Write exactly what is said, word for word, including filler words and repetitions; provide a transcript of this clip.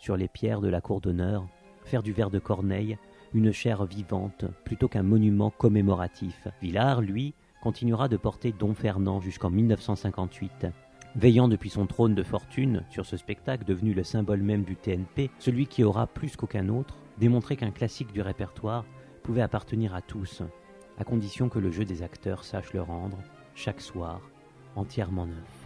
sur les pierres de la cour d'honneur, faire du verre de Corneille une chaire vivante plutôt qu'un monument commémoratif. Villars, lui, continuera de porter Don Fernand jusqu'en mille neuf cent cinquante-huit. Veillant depuis son trône de fortune sur ce spectacle devenu le symbole même du T N P, celui qui aura, plus qu'aucun autre, démontré qu'un classique du répertoire pouvait appartenir à tous, à condition que le jeu des acteurs sache le rendre, chaque soir, entièrement neuf.